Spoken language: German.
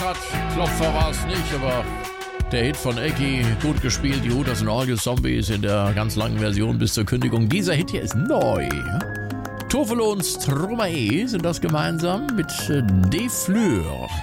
Klopfer war es nicht, aber der Hit von Ecki, gut gespielt, die Hooters and All You Zombies in der ganz langen Version bis zur Kündigung. Dieser Hit hier ist neu. Tofelo und Stromae sind das gemeinsam mit De Fleur.